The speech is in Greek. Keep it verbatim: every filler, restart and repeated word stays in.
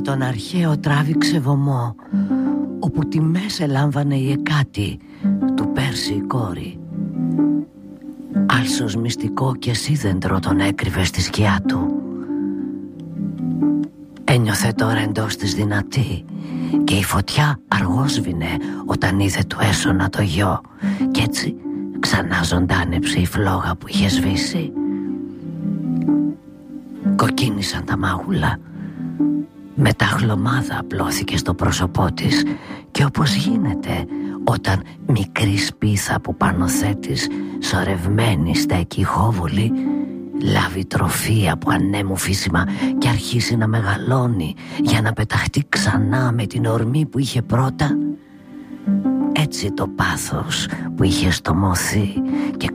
τον αρχαίο τράβηξε βωμό, όπου τη μέσα λάμβανε η Εκάτη, του Πέρση η κόρη. Άλσος μυστικό και σίδεντρο τον έκρυβε στη σκιά του. Ένιωθε τώρα εντός της δυνατή, και η φωτιά αργόσβηνε όταν είδε του έσωνα το γιο, κι έτσι ξανά ζωντάνεψε η φλόγα που είχε σβήσει. Κοκκίνησαν τα μάγουλα. Μετά χλωμάδα απλώθηκε στο πρόσωπό της, και όπως γίνεται όταν μικρή σπίθα που πάνω θέτεις σορευμένη στέκει ηχόβολη, λάβει τροφή από ανέμου φύσιμα και αρχίσει να μεγαλώνει για να πεταχτεί ξανά με την ορμή που είχε πρώτα, έτσι το πάθος που είχε στομωθεί και